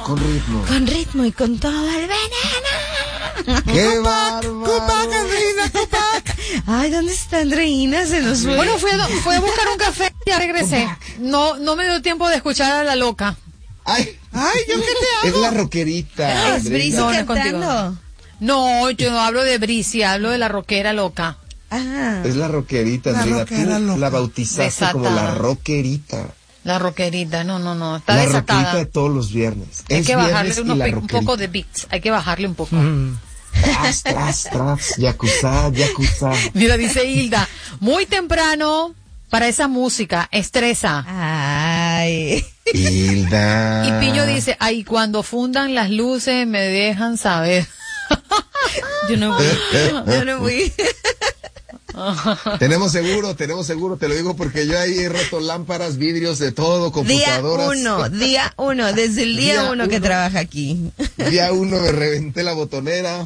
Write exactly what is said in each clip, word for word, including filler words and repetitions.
con ritmo. Con ritmo y con todo el veneno. ¡Qué bárbaro! ¡Cupac, Andreina, Cupac! Ay, ¿dónde está Andreina? Se nos fue. Bueno, fui a, fui a buscar un café y ya regresé. No, no me dio tiempo de escuchar a la loca. ¡Ay! ¡Ay, yo qué te hago! Es la rockerita. Es Brisi No, no es cantando. No, yo no hablo de Brisi, hablo de la rockera loca. Ah. Es la rockerita, La Andreina. rockera Tú loca. la bautizaste Desatada. como la rockerita. La rockerita, no, no, no, está La rockerita de desatada. todos los viernes. Hay Es que bajarle viernes y unos la pe- un rockerita. poco de beats, hay que bajarle un poco. Tras, tras, tras, yakuza, yakuza. Mira, dice Hilda, muy temprano para esa música, estresa. Ay. Hilda. Y Piño dice, ay, cuando fundan las luces me dejan saber. Yo no voy. Yo no voy. Tenemos seguro, tenemos seguro, te lo digo porque yo ahí he roto lámparas, vidrios de todo, Día computadoras. uno, día uno, desde el día, Día uno que uno. trabaja aquí. Día uno me reventé la botonera.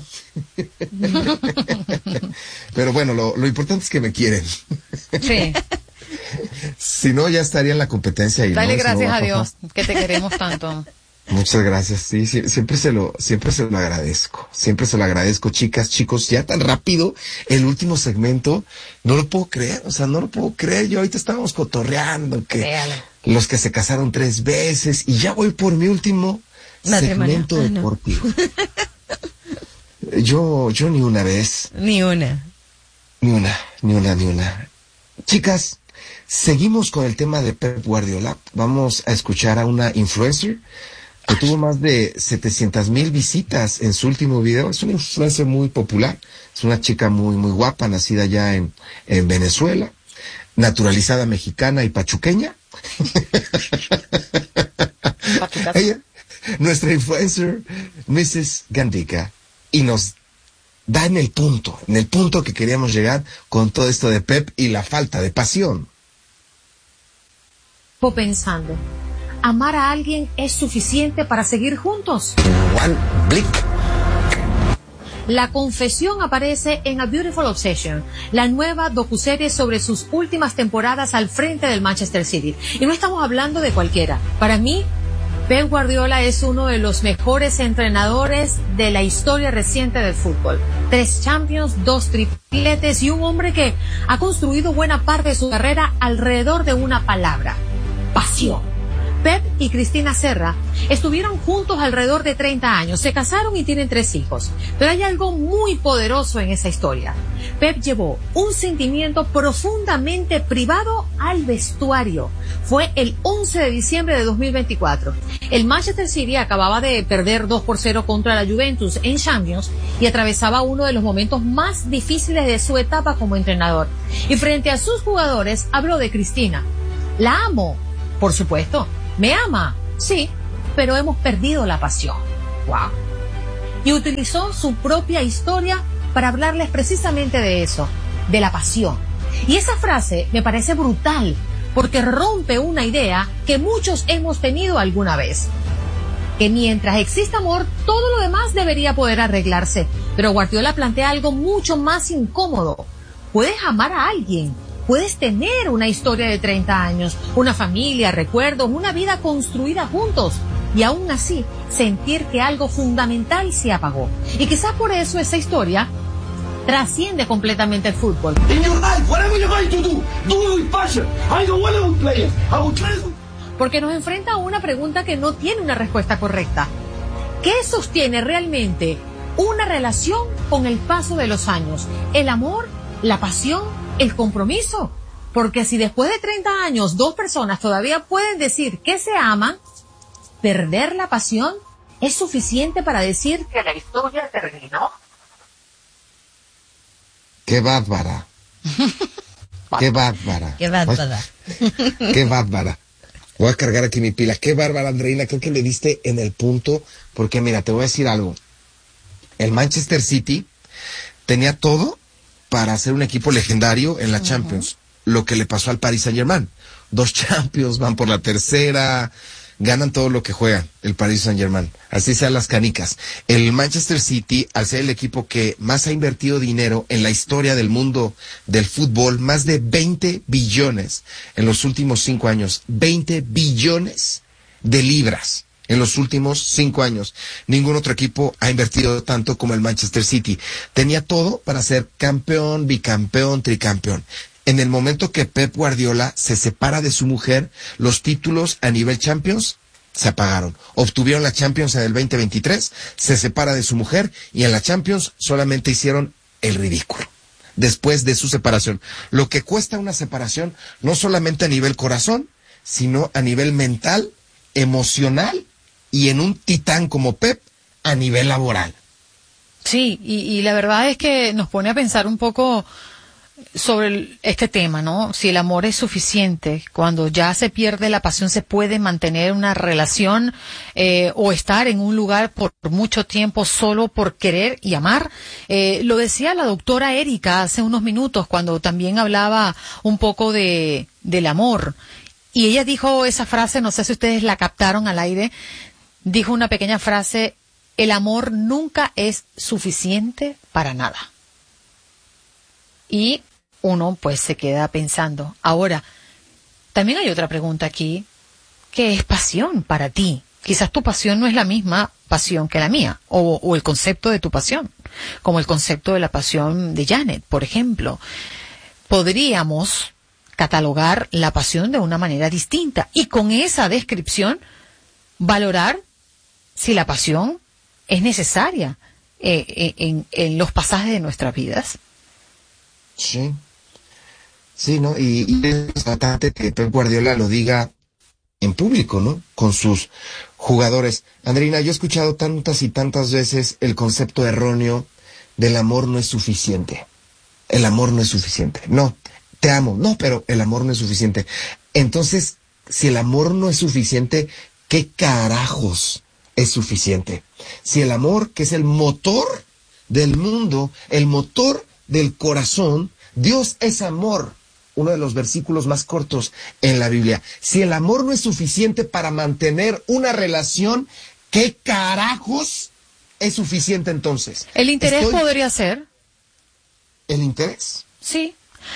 Pero bueno, lo, lo importante es que me quieren. Sí, Si no, ya estaría en la competencia. Y dale no, eso no gracias va a pasar. Dios que te queremos tanto. Muchas gracias, sí, sí, siempre se lo, siempre se lo agradezco, siempre se lo agradezco, chicas, chicos, ya tan rápido, el último segmento, no lo puedo creer, o sea, no lo puedo creer, yo ahorita estábamos cotorreando, que Créalo. los que se casaron tres veces, y ya voy por mi último Matrimonio. segmento Ah, no. deportivo. Yo, yo ni una vez, Ni una. ni una, ni una, ni una. Chicas, seguimos con el tema de Pep Guardiola, vamos a escuchar a una influencer que tuvo más de setecientas mil visitas en su último video. Es una influencer muy popular. Es una chica muy, muy guapa, nacida ya en, en Venezuela, naturalizada mexicana y pachuqueña. Pachucazo. Ella, nuestra influencer, missus Gandica, y nos da en el punto, en el punto que queríamos llegar con todo esto de Pep y la falta de pasión. Pensando, ¿amar a alguien es suficiente para seguir juntos? One Blick. La confesión aparece en A Beautiful Obsession, la nueva docuserie sobre sus últimas temporadas al frente del Manchester City. Y no estamos hablando de cualquiera. Para mí, Pep Guardiola es uno de los mejores entrenadores de la historia reciente del fútbol. Tres Champions, dos tripletes y un hombre que ha construido buena parte de su carrera alrededor de una palabra: pasión. Pep y Cristina Serra estuvieron juntos alrededor de treinta años, se casaron y tienen tres hijos. Pero hay algo muy poderoso en esa historia. Pep llevó un sentimiento profundamente privado al vestuario. Fue el once de diciembre de dos mil veinticuatro. El Manchester City acababa de perder dos por cero contra la Juventus en Champions y atravesaba uno de los momentos más difíciles de su etapa como entrenador. Y frente a sus jugadores habló de Cristina. La amo, por supuesto. ¿Me ama? Sí, pero hemos perdido la pasión. Wow. Y utilizó su propia historia para hablarles precisamente de eso, de la pasión. Y esa frase me parece brutal, porque rompe una idea que muchos hemos tenido alguna vez. Que mientras exista amor, todo lo demás debería poder arreglarse. Pero Guardiola plantea algo mucho más incómodo. Puedes amar a alguien. Puedes tener una historia de treinta años, una familia, recuerdos, una vida construida juntos y aún así sentir que algo fundamental se apagó. Y quizás por eso esa historia trasciende completamente el fútbol. In your life, whatever you're going to do, do it with passion. I don't want to play it. I will try to... Porque nos enfrenta a una pregunta que no tiene una respuesta correcta. ¿Qué sostiene realmente una relación con el paso de los años? ¿El amor? ¿La pasión? ¿El compromiso? Porque si después de treinta años dos personas todavía pueden decir que se aman, perder la pasión es suficiente para decir que la historia terminó. ¡Qué bárbara! ¡Qué bárbara! Qué bárbara. ¡Qué bárbara! Voy a cargar aquí mi pila. ¡Qué bárbara, Andreina! Creo que le diste en el punto, porque mira, te voy a decir algo. El Manchester City tenía todo para ser un equipo legendario en la uh-huh. Champions. Lo que le pasó al Paris Saint-Germain. Dos Champions, van por la tercera, ganan todo lo que juegan el Paris Saint-Germain. Así sean las canicas. El Manchester City, al ser el equipo que más ha invertido dinero en la historia del mundo del fútbol, más de veinte billones en los últimos cinco años. veinte billones de libras en los últimos cinco años. Ningún otro equipo ha invertido tanto como el Manchester City. Tenía todo para ser campeón, bicampeón, tricampeón. En el momento que Pep Guardiola se separa de su mujer, los títulos a nivel Champions se apagaron. Obtuvieron la Champions en el veinte veintitrés, se separa de su mujer y en la Champions solamente hicieron el ridículo. Después de su separación. Lo que cuesta una separación, no solamente a nivel corazón, sino a nivel mental, emocional y en un titán como Pep, a nivel laboral. Sí, y, y la verdad es que nos pone a pensar un poco sobre el, este tema, ¿no? Si el amor es suficiente, cuando ya se pierde la pasión, se puede mantener una relación eh, o estar en un lugar por mucho tiempo solo por querer y amar. Eh, lo decía la doctora Erika hace unos minutos cuando también hablaba un poco de del amor. Y ella dijo esa frase, no sé si ustedes la captaron al aire, dijo una pequeña frase: el amor nunca es suficiente para nada. Y uno pues se queda pensando. Ahora, también hay otra pregunta aquí. ¿Qué es pasión para ti? Quizás tu pasión no es la misma pasión que la mía, o, o el concepto de tu pasión, como el concepto de la pasión de Janet, por ejemplo. Podríamos catalogar la pasión de una manera distinta y con esa descripción valorar si la pasión es necesaria eh, en, en los pasajes de nuestras vidas. Sí, sí, ¿no? Y, y es importante que Pep Guardiola lo diga en público, ¿no? Con sus jugadores. Andreina, yo he escuchado tantas y tantas veces el concepto erróneo del amor no es suficiente. El amor no es suficiente. No, te amo. No, pero el amor no es suficiente. Entonces, si el amor no es suficiente, ¿qué carajos es suficiente? Si el amor, que es el motor del mundo, el motor del corazón, Dios es amor, uno de los versículos más cortos en la Biblia. Si el amor no es suficiente para mantener una relación, ¿qué carajos es suficiente entonces? ¿El interés Estoy... podría ser? ¿El interés? Sí.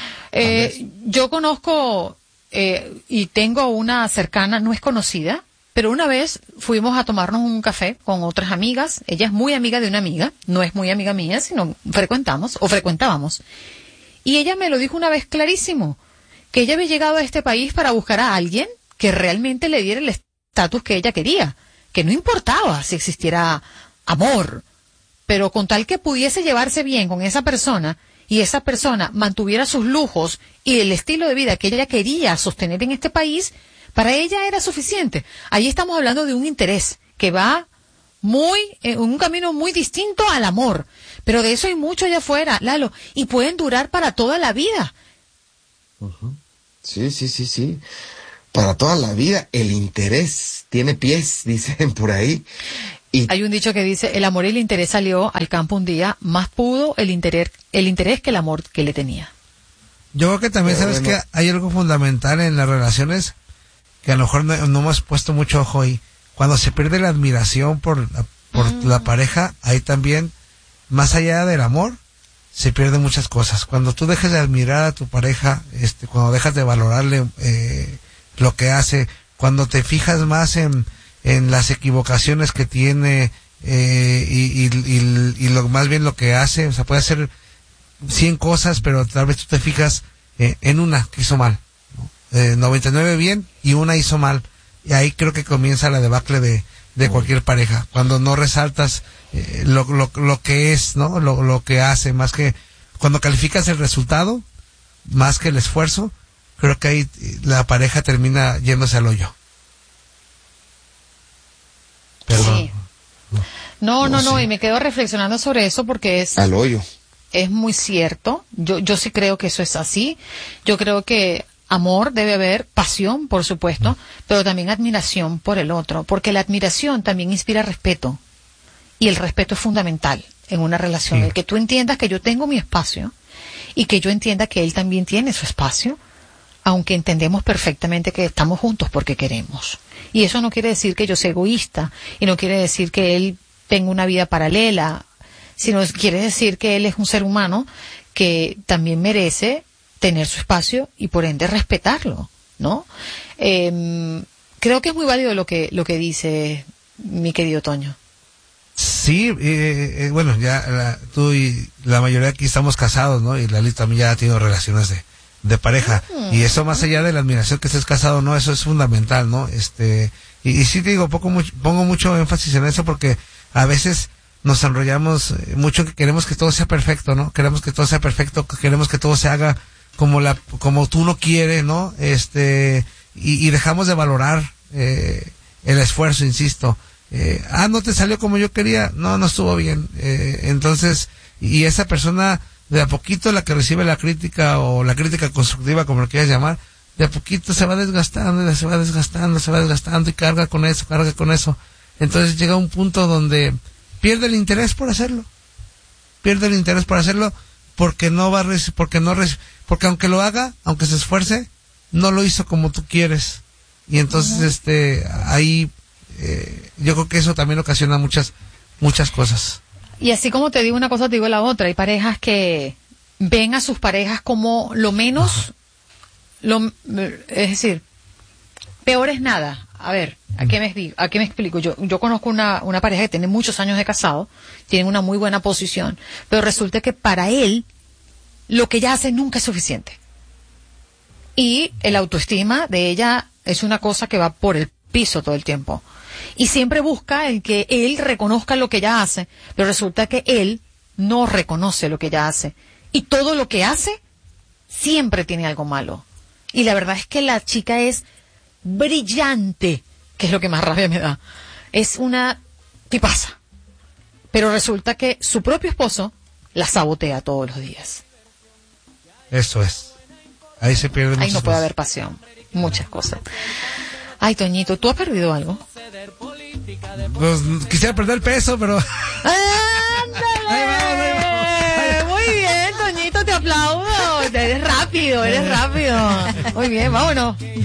Eh, yo conozco eh, y tengo una cercana, no es conocida, pero una vez fuimos a tomarnos un café con otras amigas. Ella es muy amiga de una amiga, no es muy amiga mía, sino frecuentamos o frecuentábamos. Y ella me lo dijo una vez clarísimo, que ella había llegado a este país para buscar a alguien que realmente le diera el estatus que ella quería, que no importaba si existiera amor, pero con tal que pudiese llevarse bien con esa persona y esa persona mantuviera sus lujos y el estilo de vida que ella quería sostener en este país, para ella era suficiente. Ahí estamos hablando de un interés que va muy, en un camino muy distinto al amor. Pero de eso hay mucho allá afuera, Lalo, y pueden durar para toda la vida. Uh-huh. Sí, sí, sí, sí. Para toda la vida. El interés tiene pies, dicen por ahí. Y... hay un dicho que dice: el amor y el interés salió al campo un día, más pudo el interés, el interés que el amor que le tenía. Yo creo que también, Pero sabes bueno, que hay algo fundamental en las relaciones que a lo mejor no, no hemos puesto mucho ojo ahí. Cuando se pierde la admiración por, por mm. la pareja, ahí también, más allá del amor, se pierden muchas cosas. Cuando tú dejas de admirar a tu pareja, este, cuando dejas de valorarle eh, lo que hace, cuando te fijas más en, en las equivocaciones que tiene eh, y, y, y, y lo más bien lo que hace, o sea, puede hacer cien cosas, pero tal vez tú te fijas eh, en una que hizo mal, ¿no? eh, noventa y nueve bien y una hizo mal. Y ahí creo que comienza la debacle de, de cualquier pareja, cuando no resaltas eh, lo, lo, lo que es, ¿no? Lo, lo que hace, más que cuando calificas el resultado, más que el esfuerzo, creo que ahí la pareja termina yéndose al hoyo. Perdón. Sí. No, no, no, no, y me quedo reflexionando sobre eso porque es... al hoyo. Es muy cierto. Yo, yo sí creo que eso es así. Yo creo que amor debe haber, pasión, por supuesto, pero también admiración por el otro, porque la admiración también inspira respeto, y el respeto es fundamental en una relación. Sí. El que tú entiendas que yo tengo mi espacio y que yo entienda que él también tiene su espacio, aunque entendemos perfectamente que estamos juntos porque queremos. Y eso no quiere decir que yo sea egoísta, y no quiere decir que él tenga una vida paralela, sino quiere decir que él es un ser humano que también merece tener su espacio y por ende respetarlo, ¿no? Eh, creo que es muy válido lo que lo que dice mi querido Toño. Sí, eh, eh, bueno, ya la, tú y la mayoría aquí estamos casados, ¿no? Y Lali también ya ha tenido relaciones de, de pareja. Mm. Y eso más allá de la admiración que estés casado, ¿no? Eso es fundamental, ¿no? Este, y, y sí te digo, poco, mucho, pongo mucho énfasis en eso porque a veces nos enrollamos mucho, que queremos que todo sea perfecto, ¿no? Queremos que todo sea perfecto, que queremos que todo se haga como la, como tú no quieres, ¿no? Este, y, y dejamos de valorar, eh, el esfuerzo, insisto. Eh, ah, no te salió como yo quería, no, no estuvo bien. Eh, entonces, y esa persona, de a poquito, la que recibe la crítica o la crítica constructiva, como lo quieras llamar, de a poquito se va desgastando, se va desgastando, se va desgastando y carga con eso, carga con eso. Entonces llega un punto donde pierde el interés por hacerlo, pierde el interés por hacerlo porque no va a rec- porque no rec- porque aunque lo haga, aunque se esfuerce, no lo hizo como tú quieres. Y entonces, uh-huh. este, ahí Eh, yo creo que eso también ocasiona muchas muchas cosas. Y así como te digo una cosa, te digo la otra. Hay parejas que ven a sus parejas como lo menos, lo, es decir, peor es nada. A ver, ¿a qué me, a qué me explico? Yo yo conozco una, una pareja que tiene muchos años de casado, tienen una muy buena posición, pero resulta que para él lo que ella hace nunca es suficiente. Y el autoestima de ella es una cosa que va por el piso todo el tiempo. Y siempre busca el que él reconozca lo que ella hace, pero resulta que él no reconoce lo que ella hace. Y todo lo que hace siempre tiene algo malo. Y la verdad es que la chica es brillante, que es lo que más rabia me da. Es una tipaza. Pero resulta que su propio esposo la sabotea todos los días. Eso es. Ahí se pierde. Ahí no puede haber pasión. Muchas cosas. Ay, Toñito, ¿tú has perdido algo? Pues quisiera perder peso, pero... ¡Ándale! Ahí vamos, ahí vamos. Muy bien, Toñito, te aplaudo. Eres rápido, eres rápido. Muy bien, vámonos.